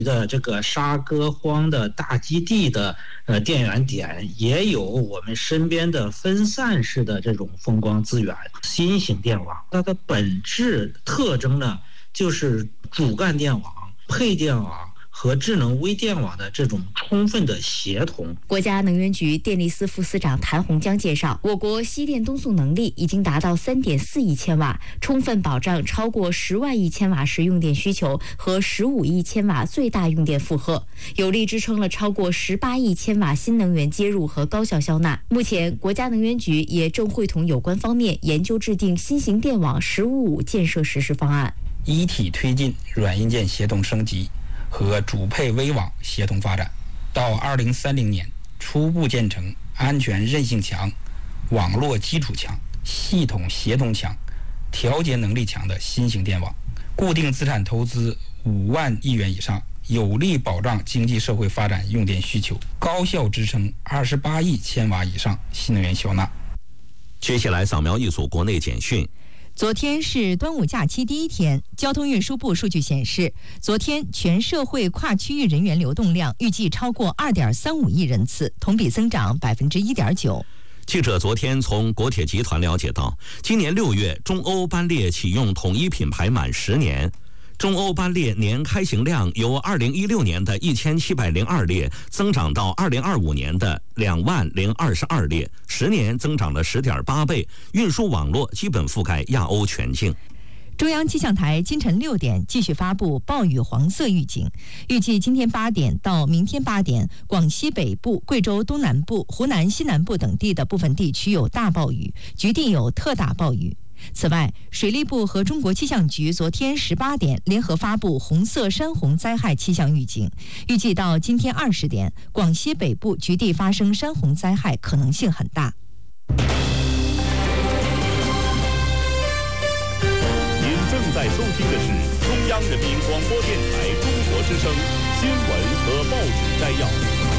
的这个沙歌荒的大基地的电源点，也有我们身边的分散式的这种风光资源。新型电网它的本质特征呢，就是主干电网、配电网和智能微电网的这种充分的协同。 国家能源局电力司副司长谭洪江介绍，我国西电东送能力已经达到3.4亿千瓦，充分保障超过10万亿千瓦时用电需求和15亿千瓦最大用电负荷，有力支撑了超过18亿千瓦新能源接入和高效消纳。目前，国家能源局也正会同有关方面研究制定新型电网“15+5”建设实施方案， 一体推进软硬件协同升级和主配微网协同发展，到2030年初步建成安全韧性强、网络基础强、系统协同强、调节能力强的新型电网，固定资产投资5万亿元以上，有力保障经济社会发展用电需求，高效支撑28亿千瓦以上新能源消纳。 接下来扫描一组国内简讯。 昨天是端午假期第一天，交通运输部数据显示，昨天全社会跨区域人员流动量预计超过2.35亿人次，同比增长1.9%。 记者昨天从国铁集团了解到，今年6月中欧班列启用统一品牌满10年。中欧班列年开行量由2016年的1702列增长到2025年的20022列，10年增长了10.8倍，运输网络基本覆盖亚欧全境。 中央气象台今晨6点继续发布暴雨黄色预警，预计今天8点到明天8点，广西北部、贵州东南部、湖南西南部等地的部分地区有大暴雨，局地有特大暴雨。此外，水利部和中国气象局昨天18点联合发布红色山洪灾害气象预警，预计到今天20点，广西北部局地发生山洪灾害可能性很大。 您正在收听的是中央人民广播电台中国之声新闻和报纸摘要。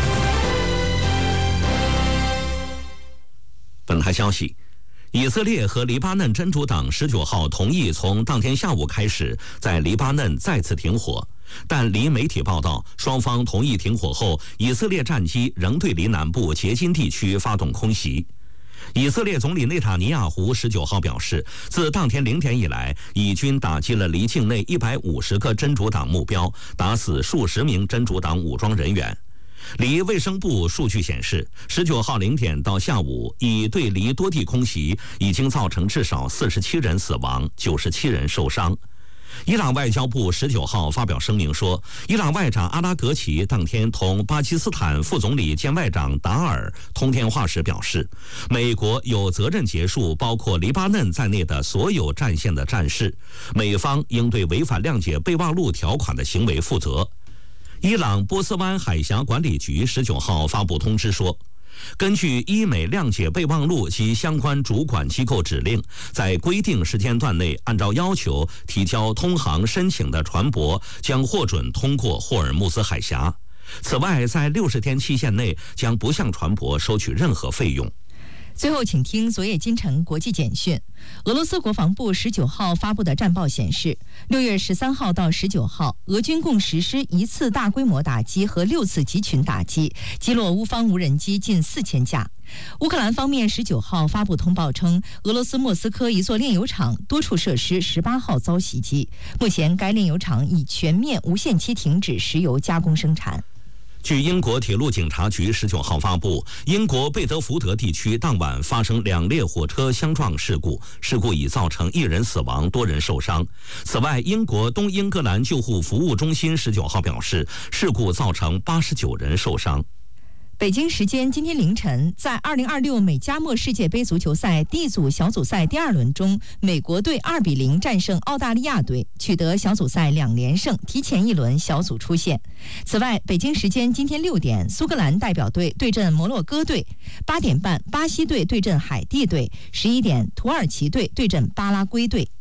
本台消息，以色列和黎巴嫩真主党19号同意从当天下午开始在黎巴嫩再次停火，但黎媒体报道，双方同意停火后，以色列战机仍对黎南部杰金地区发动空袭。以色列总理内塔尼亚胡19号表示，自当天0点以来，以军打击了黎境内150个真主党目标，打死数十名真主党武装人员。黎卫生部数据显示，19号0点到下午，以对黎多地空袭已经造成至少47人死亡，97人受伤。伊朗外交部19号发表声明说，伊朗外长阿拉格齐当天同巴基斯坦副总理兼外长达尔通电话时表示，美国有责任结束包括黎巴嫩在内的所有战线的战事，美方应对违反谅解备忘录条款的行为负责。伊朗波斯湾海峡管理局19号发布通知说，根据伊美谅解备忘录及相关主管机构指令，在规定时间段内按照要求提交通航申请的船舶将获准通过霍尔木兹海峡。此外，在60天期限内将不向船舶收取任何费用。 最后，请听昨夜今晨国际简讯。俄罗斯国防部19号发布的战报显示，6月13号到19号，俄军共实施1次大规模打击和6次集群打击，击落乌方无人机近4000架。乌克兰方面19号发布通报称，俄罗斯莫斯科一座炼油厂多处设施18号遭袭击，目前该炼油厂已全面无限期停止石油加工生产。 据英国铁路警察局19号发布，英国贝德福德地区当晚发生2列火车相撞事故，事故已造成1人死亡，多人受伤。此外，英国东英格兰救护服务中心19号表示，事故造成89人受伤。 北京时间今天凌晨，在2026美加墨世界杯足球赛 D 组小组赛第2轮中，美国队2-0战胜澳大利亚队，取得小组赛2连胜，提前1轮小组出线。此外，北京时间今天6点，苏格兰代表队对阵摩洛哥队；8点半，巴西队对阵海地队；11点，土耳其队对阵巴拉圭队。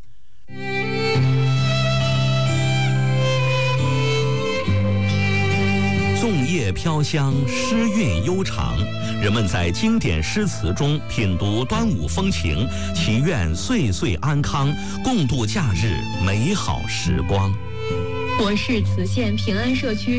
粽叶飘香，诗韵悠长，人们在经典诗词中品读端午风情，祈愿岁岁安康，共度假日美好时光。 我市磁县平安社区